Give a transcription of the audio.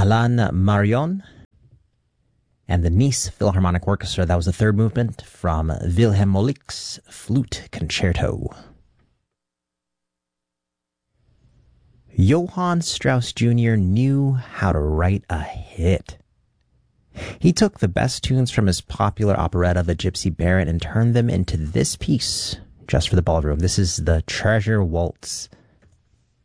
Alain Marion, and the Nice Philharmonic Orchestra. That was the third movement from Wilhelm Moelicke's Flute Concerto. Johann Strauss Jr. knew how to write a hit. He took the best tunes from his popular operetta, The Gypsy Baron, and turned them into this piece, just for the ballroom. This is the Treasure Waltz.